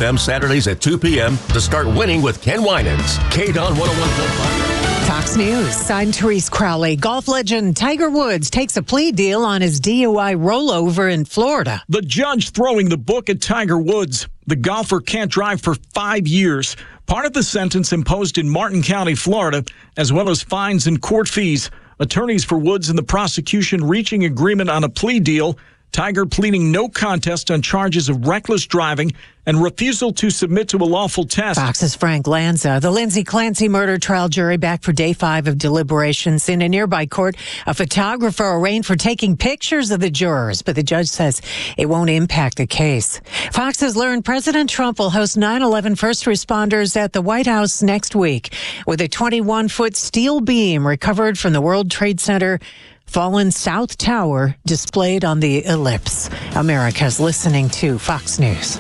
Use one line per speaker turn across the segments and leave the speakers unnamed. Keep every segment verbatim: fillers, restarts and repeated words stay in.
M Saturdays at two p.m. to start winning with Ken Winans. K D O N one oh one point five.
Fox News. Signed Therese Crowley. Golf legend Tiger Woods takes a plea deal on his D U I rollover in Florida.
The judge throwing the book at Tiger Woods. The golfer can't drive for five years. Part of the sentence imposed in Martin County, Florida, as well as fines and court fees. Attorneys for Woods and the prosecution reaching agreement on a plea deal. Tiger pleading no contest on charges of reckless driving and refusal to submit to a lawful test.
Fox's Frank Lanza. The Lindsay Clancy murder trial jury back for day five of deliberations. In a nearby court, a photographer arraigned for taking pictures of the jurors, but the judge says it won't impact the case. Fox has learned President Trump will host nine eleven first responders at the White House next week with a twenty-one foot steel beam recovered from the World Trade Center fallen South Tower displayed on the ellipse. America's listening to Fox News.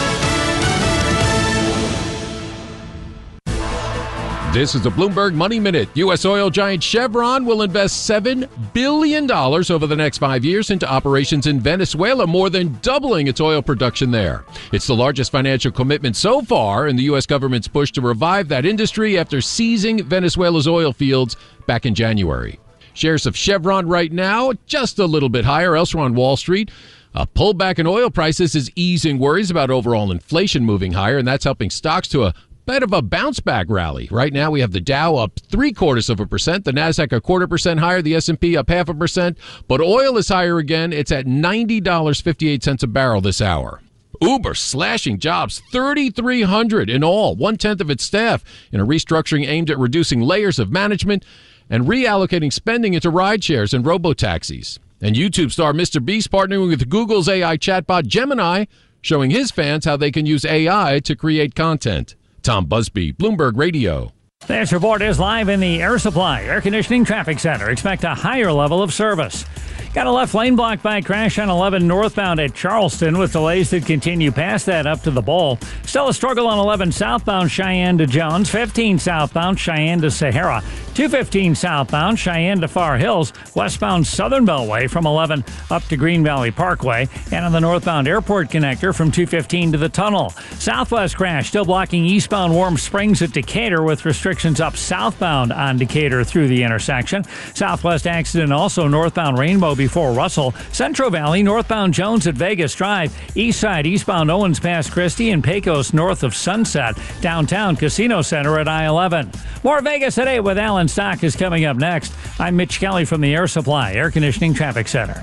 This is the Bloomberg Money Minute. U S oil giant Chevron will invest seven billion dollars over the next five years into operations in Venezuela, more than doubling its oil production there. It's the largest financial commitment so far in the U S government's push to revive that industry after seizing Venezuela's oil fields back in January. Shares of Chevron right now just a little bit higher elsewhere on Wall Street. A pullback in oil prices is easing worries about overall inflation moving higher, and that's helping stocks to a bit of a bounce-back rally. Right now, we have the Dow up three-quarters of a percent, the NASDAQ a quarter percent higher, the S and P up half a percent, but oil is higher again. It's at ninety dollars and fifty-eight cents a barrel this hour. Uber slashing jobs, thirty-three hundred in all, one-tenth of its staff, in a restructuring aimed at reducing layers of management and reallocating spending into ride shares and robo-taxis. And YouTube star Mister Beast partnering with Google's A I chatbot Gemini, showing his fans how they can use A I to create content. Tom Busby, Bloomberg Radio.
This report is live in the Air Supply Air Conditioning Traffic Center. Expect a higher level of service. Got a left lane blocked by a crash on eleven northbound at Charleston with delays that continue past that up to the Bowl. Still a struggle on eleven southbound Cheyenne to Jones, fifteen southbound Cheyenne to Sahara, two fifteen southbound Cheyenne to Far Hills, westbound Southern Beltway from eleven up to Green Valley Parkway, and on the northbound airport connector from two fifteen to the tunnel. Southwest crash still blocking eastbound Warm Springs at Decatur with restrictions up southbound on Decatur through the intersection. Southwest accident also northbound Rainbow before Russell. Central Valley, northbound Jones at Vegas Drive. East side, eastbound Owens past Christie and Pecos north of Sunset. Downtown Casino Center at I eleven. More Vegas at eight with Alan Stock is coming up next. I'm Mitch Kelly from the Air Supply Air Conditioning Traffic Center.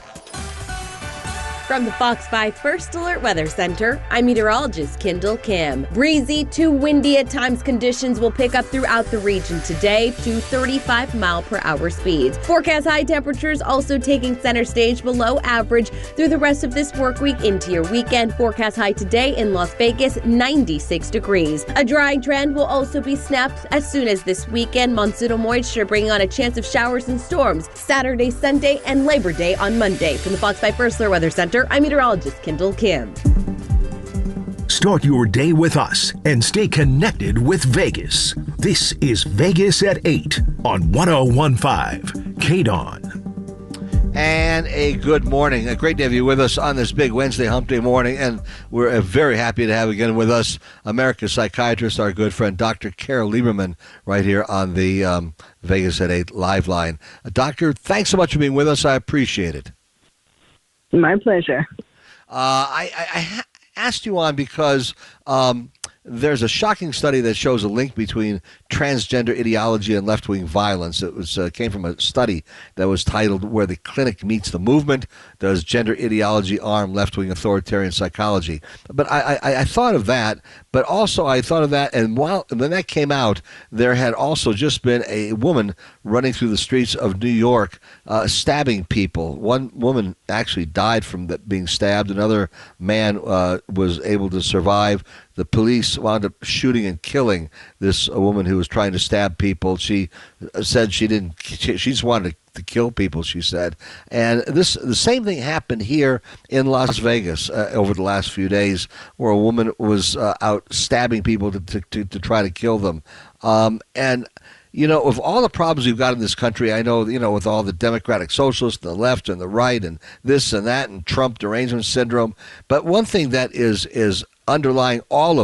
From the Fox five First Alert Weather Center, I'm meteorologist Kendall Kim. Breezy to windy at times conditions will pick up throughout the region today to thirty-five mile per hour speeds. Forecast high temperatures also taking center stage below average through the rest of this work week into your weekend. Forecast high today in Las Vegas, ninety-six degrees. A drying trend will also be snapped as soon as this weekend. Monsoonal moisture bringing on a chance of showers and storms Saturday, Sunday, and Labor Day on Monday. From the Fox five First Alert Weather Center, I'm meteorologist Kendall Kim.
Start your day with us and stay connected with Vegas. This is Vegas at eight on one oh one point five K D O N.
And a good morning. A great to have you with us on this big Wednesday hump day morning. And we're uh, very happy to have again with us America's psychiatrist, our good friend, Doctor Carol Lieberman, right here on the um, Vegas at eight live line. Uh, doctor, thanks so much for being with us. I appreciate it.
My pleasure.
Uh, I, I, I ha- asked you on because um, there's a shocking study that shows a link between transgender ideology and left-wing violence. It was uh, came from a study that was titled "Where the Clinic Meets the Movement: Does Gender Ideology Arm Left-Wing Authoritarian Psychology?" But I, I, I thought of that, but also I thought of that, and while when that came out, there had also just been a woman running through the streets of New York, uh, stabbing people. One woman actually died from the, being stabbed. Another man uh, was able to survive. The police wound up shooting and killing this uh, woman who was trying to stab people. She said she didn't. She, she just wanted to, to kill people, she said. And this the same thing happened here in Las Vegas uh, over the last few days, where a woman was uh, out stabbing people to, to, to, to try to kill them. Um, and you know, with all the problems we've got in this country, I know, you know, with all the Democratic Socialists, the left and the right, and this and that, and Trump derangement syndrome. But one thing that is is underlying all of